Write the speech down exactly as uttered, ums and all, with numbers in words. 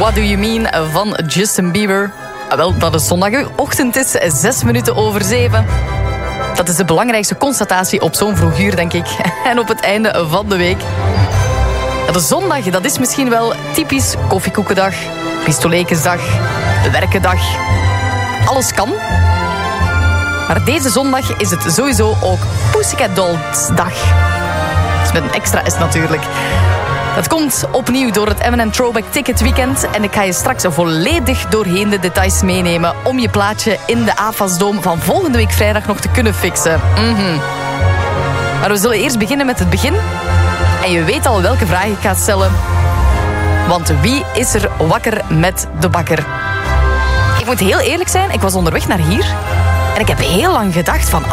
What Do You Mean van Justin Bieber. Wel, dat is zondagochtend is, zes minuten over zeven. Dat is de belangrijkste constatatie op zo'n vroeg uur, denk ik. En op het einde van de week. De zondag, dat is misschien wel typisch koffiekoekendag, pistolekensdag, werkendag. Alles kan. Maar deze zondag is het sowieso ook Pussycat Dolls dag. Dus met een extra S natuurlijk. Dat komt opnieuw door het M en M Throwback Ticket Weekend. En ik ga je straks volledig doorheen de details meenemen om je plaatje in de A F A S-doom van volgende week vrijdag nog te kunnen fixen. Mm-hmm. Maar we zullen eerst beginnen met het begin. En je weet al welke vraag ik ga stellen. Want wie is er wakker met de bakker? Ik moet heel eerlijk zijn, ik was onderweg naar hier. En ik heb heel lang gedacht van,